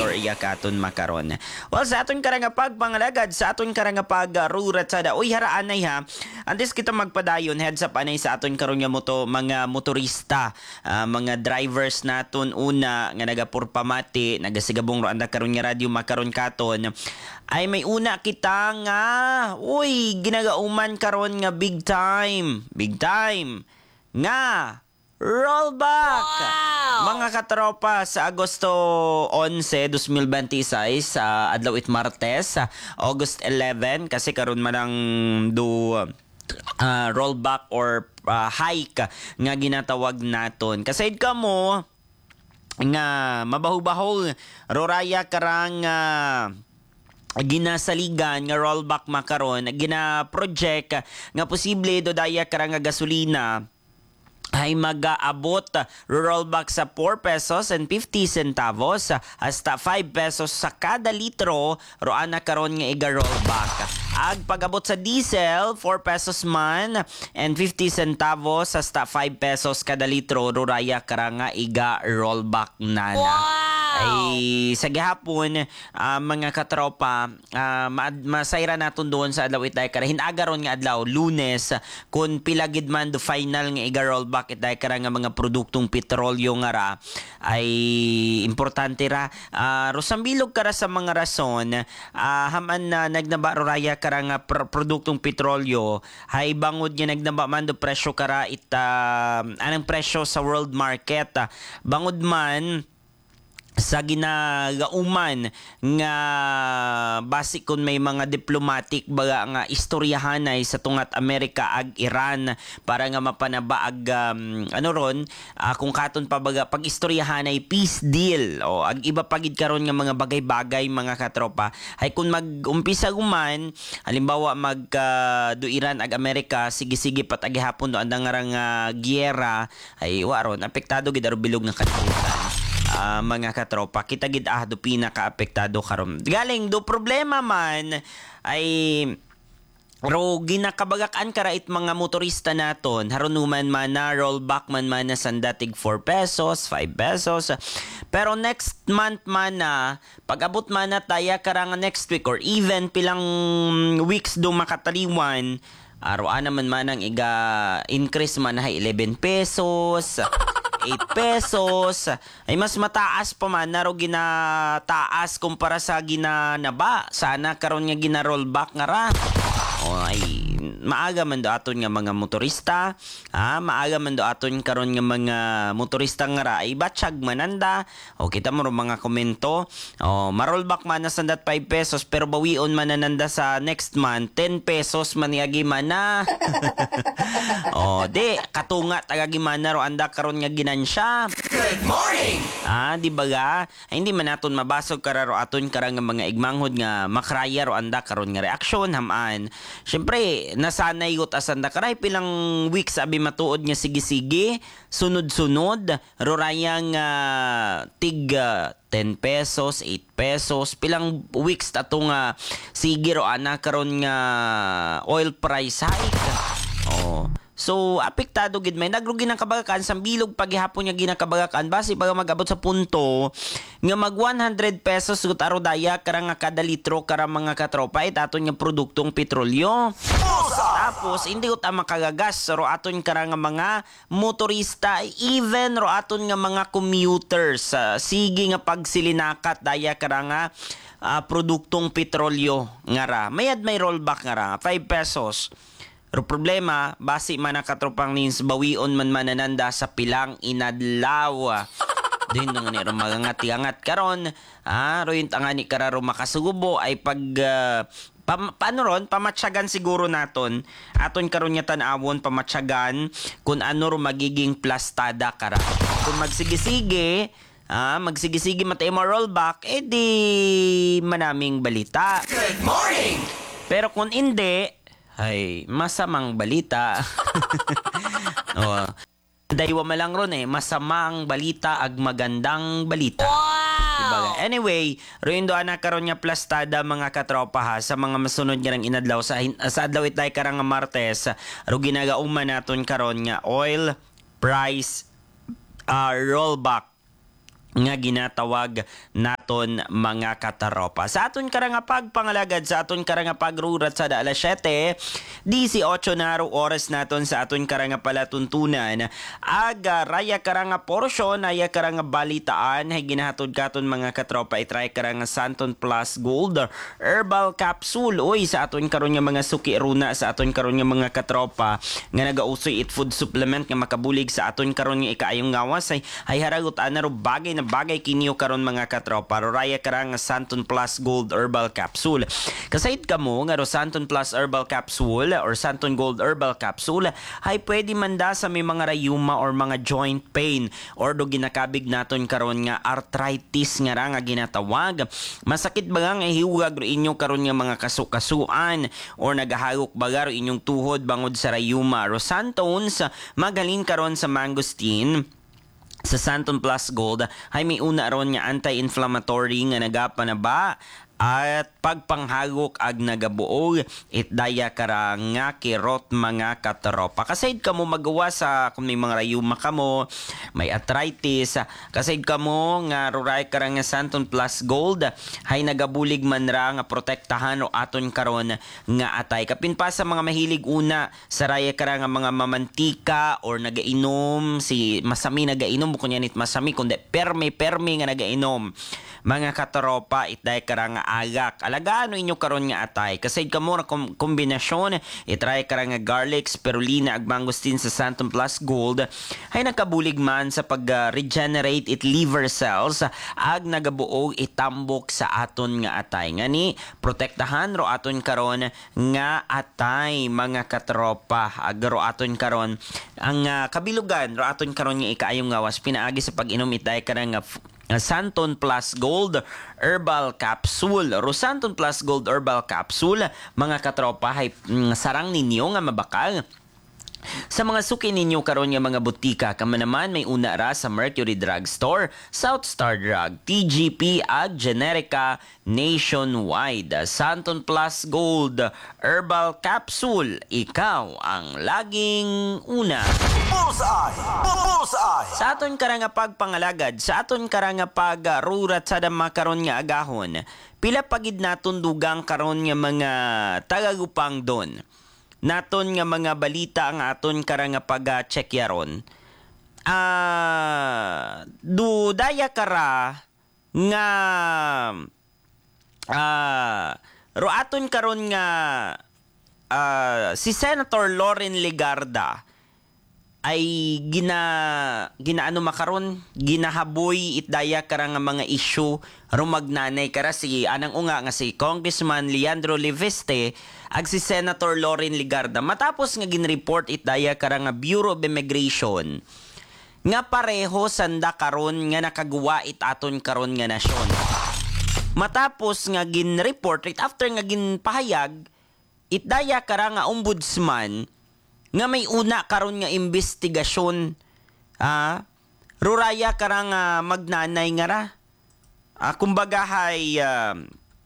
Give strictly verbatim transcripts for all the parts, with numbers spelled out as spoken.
motor iya katon makaron. Well, sa aton karang pagpangalagad, sa aton karang pag uh, rurat sada. Uy, haraan nay ha. Antes kita magpadayon, heads up anay sa aton karon nga moto, mga motorista, uh, mga drivers naton una nga nagapurpamati, nagasigabong ro anda karon nga radyo makaron katon. Ay may una kita nga, uy, ginagauman karon nga big time. Big time. Nga rollback. Wow! Mga katropa, sa Agosto onse, dos mil veintiséis, sa uh, adlaw it Martes, sa uh, August eleven, kasi karon man ang do uh, rollback or uh, hike nga ginatawag naton. Kasaid ka mo nga mabaho-baho roraya karang uh, ginasaligan nga rollback makaron, gina-project nga posible do daya karang nga gasolina ay mag-aabot rollback sa four pesos and fifty centavos hasta five pesos sa kada litro roan na karon nga iga rollback. Ag pag-abot sa diesel, four pesos man and fifty centavos hasta five pesos kada litro ruraya karanga iga rollback nana. Wow! Ay sa gihapon uh, mga katropa, uh, masayra naton doon sa adlaw itay kara hinagaron nga adlaw Lunes kun pilagid man do final nga iga rollback itay kara nga mga produktong petrolyo nga ra ay importante ra. Uh, rosambilog kara sa mga rason, uh, haman na nagnaba ruraya kara nga pr- produktong petrolyo hay bangod nga nagnaba man do presyo kara ita uh, anang presyo sa world market, uh, bangod man sa ginagauman nga base kun may mga diplomatic baga nga istoryahanay sa tungat Amerika ag Iran para nga mapanaba ag um, ano ron uh, kung katon pa baga pag istoryahanay peace deal o ag iba pagid karon nga mga bagay-bagay mga katropa ay kun mag-umpisa guman halimbawa mag uh, do Iran ag Amerika sige-sige pat agihapon do andang nga uh, giyera ay waron apektado gid aro bilog nga kalibutan. Uh, mga katropa, kita gid ah do pinaka-apektado karon. Galing do problema man ay ro ginakabagakan kara it mga motorista naton harunuman man na rollback man man na sandatig four pesos, five pesos. Pero next month man na pag-abot man na taya karang next week or even pilang weeks do makataliwan aroan naman man ang iga increase man na eleven pesos, eight pesos, ay mas mataas pa man naro ginataas kumpara sa ginanaba. Sana karon nga gina-rollback nga ra. O ay maaga man do aton nga mga motorista, ha, maaga man do aton karon nga mga motorista nga ra ay batsyag mananda. O kita mo ro mga komento, o ma-rollback man na sandat five pesos pero bawion man nananda sa next month ten pesos man yagi man na. O di katunga tagagi man na ro anda karon nga ginansya. Good morning! Ah, di ba ga? Ay, hindi man naton mabasog kararo aton karang nga mga igmanghod nga makraya ro anda karon nga reaksyon hamaan. Syempre, nasanay gut asanda karay pilang weeks abi matuod nga sige-sige, sunod-sunod, rorayang uh, tig uh, ten pesos, eight pesos, pilang weeks tato nga sige ro ana karon nga oil price hike. Oh. So, apektado gid may nagrugi ng kabagakan sa bilog paghihapon nga ginakabagakan base pag mag-abot sa punto nga mag one hundred pesos gut aro daya karang nga kada litro karang mga katropa it aton nga produktong petrolyo. Tapos hindi ut makagagas ro aton karang nga mga motorista even ro aton nga mga commuters uh, sige nga pagsilinakat daya karang nga uh, produktong petrolyo nga ra. Mayad may rollback nga ra five pesos. Pero problema, basi man nakatropang nins bawion man manananda sa pilang inadlaw. Din nga ni magangati-angat karon, ah, royun tangani kararo makasugubo ay pag uh, pa, paano ron pamatsagan siguro naton. Aton karon nga tan-awon pamatsagan kung ano ro magiging plastada kara. Kung magsigisige, ah, magsigisige matay mo rollback, eh di manaming balita. Good morning! Pero kung hindi, ay masamang balita. Oh, daywa man lang ron eh, masamang balita ag magandang balita. Wow! Diba? Anyway, roon doon na karon nga plastada mga katropa ha sa mga masunod nga ng inadlaw sa, sa adlaw itay karang nga Martes, ro ginagauman naton karon nga oil price uh, rollback nga ginatawag naton aton mga kataropa. Sa aton karang pagpangalagad, sa aton karang pagrurat sa alas siyete, eighteen na ro oras naton sa aton karang palatuntunan. Aga raya karang porsyon, aya karang balitaan, hay ginahatod katon mga katropa, itry karang Santon Plus Gold Herbal Capsule. Uy, sa aton karon nga mga suki runa, sa aton karon nga mga katropa, nga nagausoy it food supplement nga makabulig sa aton karon nga ikaayong ngawas, ay, ay haragot ana ro bagay na bagay kiniyo karon mga katropa. Raya karang Santon Plus Gold Herbal Capsule. Kasayid ka mo nga ro Santon Plus Herbal Capsule or Santon Gold Herbal Capsule ay pwede manda sa may mga rayuma or mga joint pain or do ginakabig naton karon nga arthritis nga ra nga ginatawag. Masakit ba nga hiwag ro inyo karon nga mga kasukasuan or nagahayok baga ro inyong tuhod bangod sa rayuma. Ro Santones magaling karon sa mangosteen. Sa Santon Plus Gold ay may una ron nga anti-inflammatory nga nagapanaba at pagpanghagok ag nagabuog itdaya kara nga kirot mga katropa. Kasayd ka mo magawa sa kung may mga rayuma ka mo, may arthritis, kasayd ka mo nga ruray kara nga Santon Plus Gold hay nagabulig man ra nga protektahan o aton karon nga atay. Kapin pa sa mga mahilig una sa raya kara nga mga mamantika or nagainom, si masami nagainom kunya nit masami kundi perme perme nga nagainom. Mga katropa, itday kara nga agak. Alagaan inyo karon nga atay. Kasi ka mo na kom- kombinasyon, itry kara nga garlic, spirulina, ag mangosteen sa Santon Plus Gold, ay nakabulig man sa pag-regenerate it liver cells, ag nagabuog itambok sa aton nga atay. Ngani, protektahan ro aton karon nga atay, mga katropa. Ag ro aton karon ang uh, kabilugan, ro aton karon nga ikaayong ngawas, pinaagi sa pag-inom itay kara nga Santon Plus Gold Herbal Capsule. Rosanton Plus Gold Herbal Capsule, mga katropa, ay mm, sarang ninyo nga mabakal. Sa mga suki ninyo karon nga mga butika, kamo naman may una ra sa Mercury Drug Store, South Star Drug, T G P ag Generica nationwide. Santon Plus Gold Herbal Capsule, ikaw ang laging una. Bullseye! Bullseye! Sa aton karang nga pagpangalagad, sa aton karang nga pagrurat sa dama karon nga agahon, pila pagid naton dugang karon nga mga tagagupang don. Naton nga mga balita ang aton karang nga pag-check yaron. Ah, du daya kara nga ah ro aton karon nga ah, si Senator Loren Legarda ay gina ginaano makaron ginahaboy itdaya kara nga mga issue rumagnanay kara si anang unga nga si Congressman Leandro Leveste ag si Senator Loren Legarda matapos nga ginreport itdaya kara nga Bureau of Immigration nga pareho sanda karon nga nakagawa it aton karon nga nasyon. Matapos nga ginreport right after nga ginpahayag itdaya kara nga ombudsman nga may una karon nga investigasyon, ah, ruraya karang uh, magnanay nga ra. Ah, kumbaga hay uh,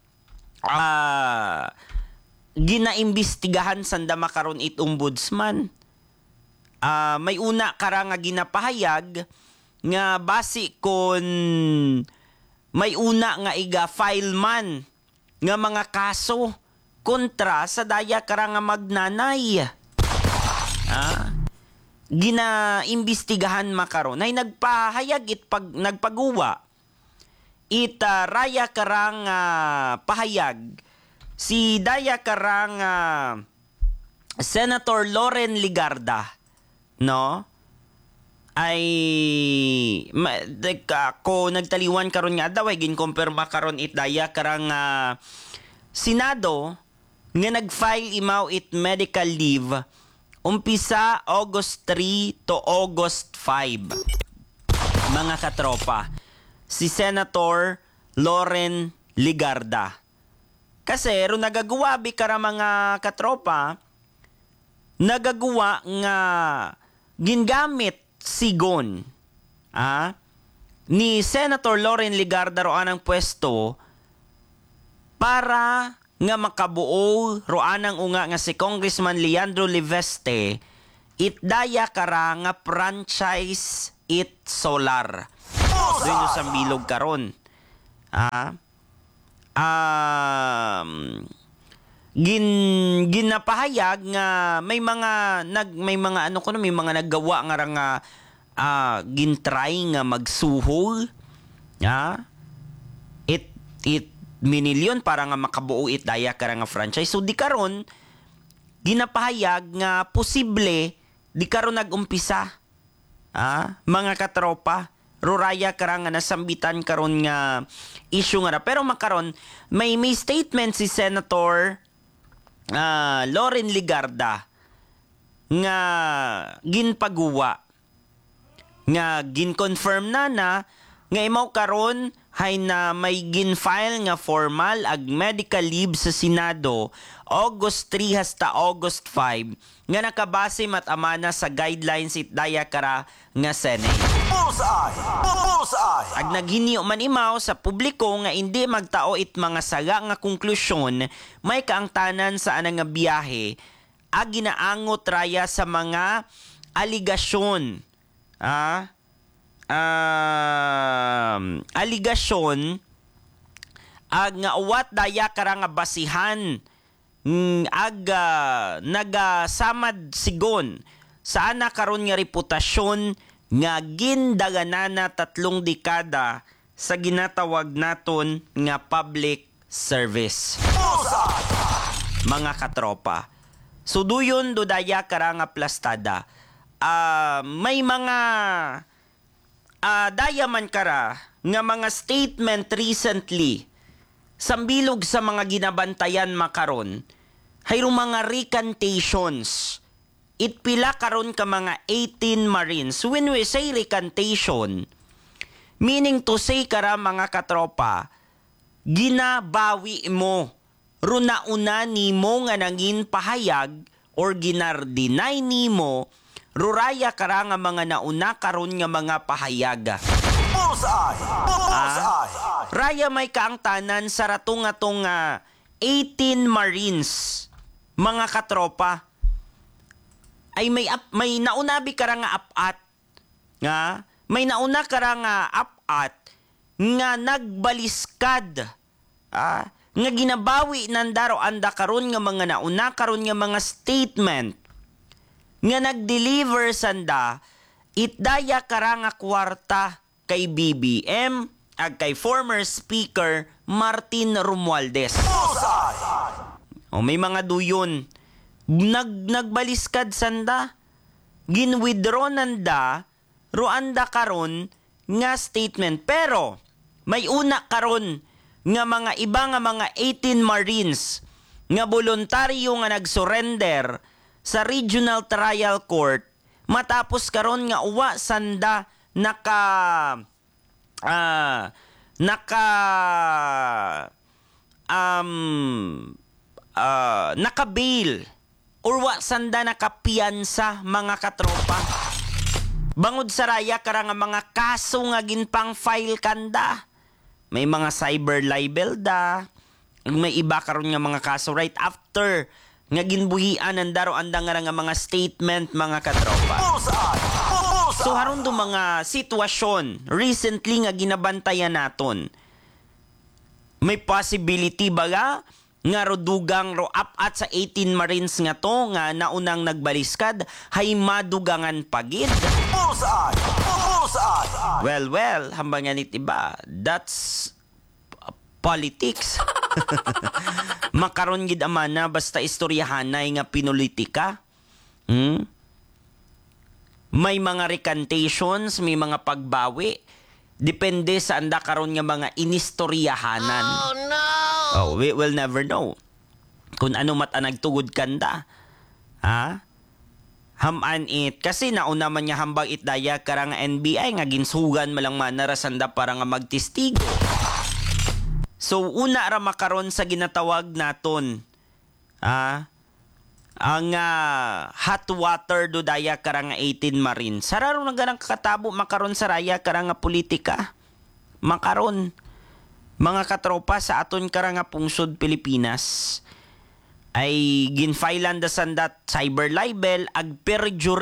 uh, ginaimbestigahan sanda makaron it ombudsman. Ah, may una karang nga ginapahayag nga basi kon may una nga iga file man nga mga kaso kontra sa daya karang nga magnanay. Ah, ginaimbestigahan makaron ay nagpahayag it pag nagpaguwa it uh, raya karang uh, pahayag si daya karang uh, Senator Loren Legarda no ay ma, like, ako nagtaliwan karon nga daw ay ginkompirma karon it daya karang uh, Senado nga nagfile imaw it medical leave umpisa August three to August five. Mga katropa, si Senator Loren Legarda. Kasi ro nagagawa bi kara mga katropa, nagagawa nga gingamit sigon ah, ni Senator Loren Legarda ro anang pwesto para nga makabuo roanang unga nga si Congressman Leandro Leveste itdaya kara nga franchise it solar. Doon sa bilog karon. Ah, um, gin ginapahayag nga may mga nag may mga ano kuno may mga naggawa nga ra nga ah, gintry nga magsuhol. Ah, it it minilyon para nga makabuo it daya kara nga franchise. So di karon ginapahayag nga posible di karon nagumpisa. Ah, mga katropa, ruraya kara nga nasambitan karon nga issue nga ra. Pero makaron may may statement si Senator ah, Loren Ligarda nga ginpaguwa nga ginconfirm na na nga imaw karon hay na may ginfile nga formal ag medical leave sa Senado August three hasta August five nga nakabase matamana sa guidelines it daya kara nga Senate. Bullseye! Bullseye! Ag naghinio man imaw sa publiko nga hindi magtao it mga saga nga konklusyon may kaangtanan sa anang nga biyahe ag ginaangot raya sa mga aligasyon. Ah, um, aligasyon ag nga uwat daya kara nga basihan mm, ag uh, nagasamad sigon sa ana karon nga reputasyon nga gindaganana tatlong dekada sa ginatawag naton nga public service. Bullseye! Mga katropa, suduyon do daya kara nga plastada. Ah, may mga uh, dayaman kara nga mga statement recently sambilog sa mga ginabantayan makaron hayro mga recantations it pila karon ka mga eighteen Marines. When we say recantation, meaning to say kara mga katropa, ginabawi mo runauna nimo nga nangin pahayag or ginardinay nimo ruraya kara nga mga nauna karon nga mga pahayag. Bullseye! Bullseye! Raya may kaangtanan sa ratong atong uh, eighteen Marines, mga katropa. Ay may ap, may naunabi kara nga apat. Nga, may nauna kara nga apat nga nagbaliskad. Ah, nga ginabawi nandaro anda karon nga mga nauna karon nga mga statement nga nag-deliver sanda itdaya kara nga kwarta kay B B M ag kay former Speaker Martin Romualdez. Bullseye! O may mga duyon nag nagbaliskad sanda ginwithdraw nanda ruanda karon nga statement pero may una karon nga mga iba nga mga eighteen Marines nga voluntaryo nga nagsurrender sa Regional Trial Court matapos karon nga uwa sanda naka ah naka um uh, naka-bail or wa sanda nakapiyansa mga katropa. Bangod sa raya kara nga mga kaso nga ginpang file kanda. May mga cyber libel da. May iba karon nga mga kaso right after nga ginbuhian ang daro anda nga nga mga statement mga katropa. Bullseye! Bullseye! So haron do mga sitwasyon recently nga ginabantayan naton. May possibility baga nga rodugang ro up at sa eighteen Marines nga to nga naunang nagbaliskad hay madugangan pagid. Bullseye! Bullseye! Well, well, hambangan it iba. That's uh, politics. Makaron gid ama na basta istoryahanay nga pinulitika. Hmm? May mga recantations, may mga pagbawi. Depende sa anda karon nga mga inistoryahanan. Oh no! Oh, we will never know. Kung ano mata nagtugod kanda. Ha? Haman it. Kasi nauna man niya hambang itdaya karang N B I nga ginsugan malang manarasanda para nga magtistigo. So, una ra makaron sa ginatawag naton. Ah, ang uh, hot water do daya karang eighteen Marines. Sararo na ganang kakatabo makaron sa raya karang politika. Makaron. Mga katropa sa aton karang pungsod Pilipinas ay ginfilean da sandat cyber libel ag perjury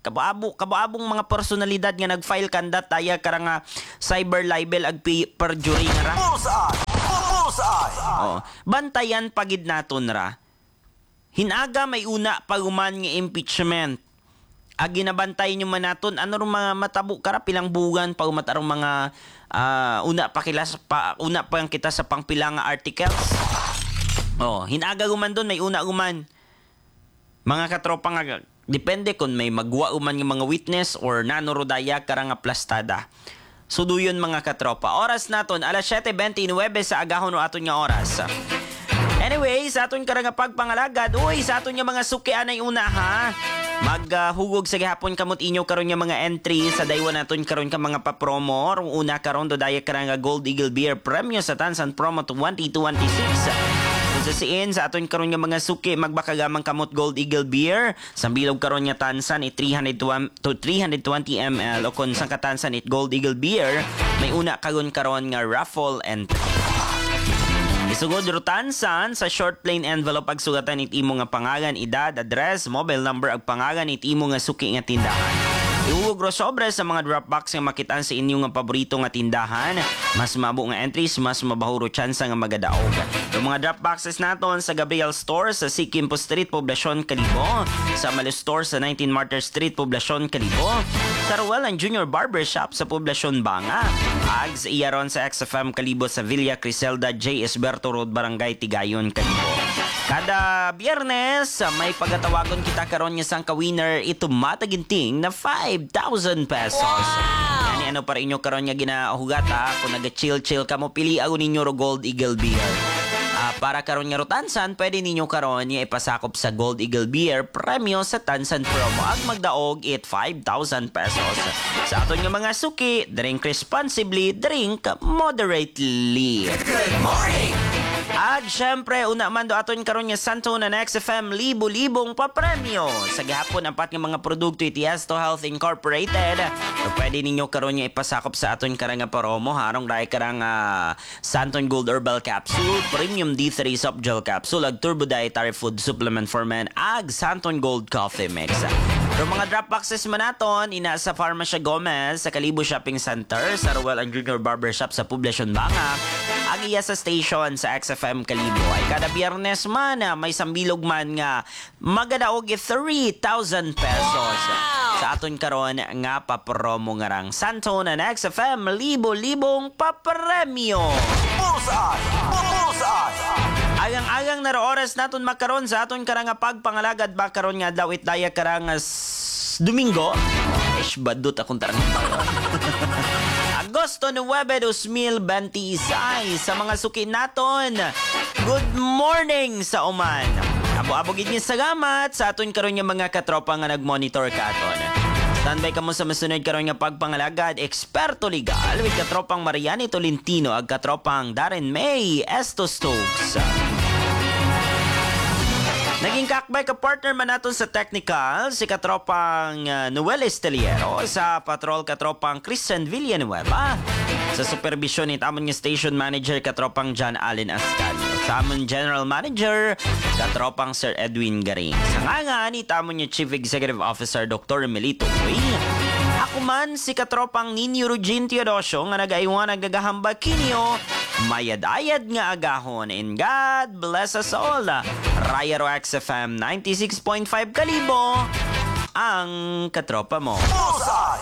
Kabaabo, kabaabong mga personalidad nga nag-file kandat daya karang nga cyber libel ag pi- perjury nga ra. Bullseye! Bullseye! Oh, bantayan pagid naton ra. Hinaga may una paguman nga impeachment. Ag ginabantay nyo man naton ano rong mga matabo kara pilang bugan pa umatarong mga ah, una pa kilas pa una pa yang kita sa pangpilang nga articles. Oh, hinaga guman doon may una guman. Mga katropa nga depende kung may magwa uman nga mga witness or nanorodaya karang aplastada. Suduyon mga katropa. Oras naton alas siyete twenty-nine sa agahon o aton nga oras. Anyway, sa aton karang pagpangalagad, uy, sa aton nga mga sukian ay una ha. Maghugog uh, sa gihapon kamot inyo karon nga mga entry sa daywa naton karon ka mga pa-promo. Rong una karon do daya karang Gold Eagle Beer Premium sa Tansan Promo twenty twenty-six. Sa siin sa aton karon nga mga suki magbakagamang kamot Gold Eagle Beer sa bilog karon nga tansan it three hundred to three twenty milliliters o kung sang katansan it Gold Eagle Beer may una kagon karon nga raffle entry. Isugod ro tansan sa short plain envelope ag sugatan it imo nga pangalan, edad, address, mobile number ag pangalan it imo nga suki nga tindahan. Ihuwag ro sobre sa mga drop box nga makitaan sa inyo nga paborito nga tindahan. Mas mabo nga entries, mas mabahuro tsansa nga magadaog. Yung mga drop boxes naton sa Gabriel Store sa Sikimpo Street, Poblacion, Calibo. Sa Malo Store sa nineteen Martyr Street, Poblacion, Calibo. Sa Ruel and Junior Barbershop sa Poblacion, Banga. Ag sa Iyaron sa X F M Calibo sa Villa Criselda, J. Esberto Road, Barangay Tigayon, Calibo. Kada biyernes, may pagatawagon kita karon nga sang ka-winner ito mataginting na five thousand pesos. Wow! Yani ano pa rin inyo karon nga ginahugata kung naga-chill-chill ka mo, pili ako ninyo ro Gold Eagle Beer. Uh, para karon nga ro tansan, pwede ninyo karon nga ipasakop sa Gold Eagle Beer Premium sa Tansan Promo. Ag magdaog it five thousand pesos. Sa aton nga mga suki, drink responsibly, drink moderately. Good morning! At syempre, una man do aton karon nga Santo na X F M libo-libong papremyo. Sa gihapon apat nga mga produkto iti Esto Health Incorporated. So, pwede ninyo karon nga ipasakop sa aton karang nga promo harong dai karang uh, Santon Gold Herbal Capsule, Premium D three Soft Gel Capsule, ag Turbo Dietary Food Supplement for Men, ag Santon Gold Coffee Mix. Pero mga drop boxes man naton ina sa Pharmacia Gomez sa Calibo Shopping Center, sa Ruel and Junior Barbershop sa Poblacion, Banga, ag iya sa station sa X F M Calibo. Ay kada biyernes man may sambilog man nga magadaog three thousand pesos. Wow! Sa aton karon nga papromo nga rang Santon and X F M libo-libong papremyo. Bullseye! Bullseye! Agang-agang na oras naton makaron sa aton karang nga pagpangalagad ba karon nga daw it daya karang nga s- Domingo. Ish badut akong tarang Agosto nine, twenty twenty-six sa mga suki naton. Good morning sa uman. Abo-abo gid ni salamat sa aton karon nga mga katropa nga nagmonitor katon. Standby kamo sa masunod karon nga pagpangalagad, eksperto legal with katropang Mariani Tolentino ag katropang Darren May Esto Stokes. Naging kakbay ka partner man naton sa technical si katropang uh, Noel Esteliero, sa patrol katropang Christian Villanueva, sa supervision ni amon nga station manager katropang John Allen Ascanio, sa amon general manager katropang Sir Edwin Garing, sa nga ni amon nga chief executive officer Doctor Melito Uy. Ako man si katropang Ninyo Rugin Teodosio nga nagaiwan nagagahamba kinyo, mayad-ayad nga agahon, and God bless us all. Raya Ro X F M ninety-six point five Calibo, ang katropa mo. Bullseye!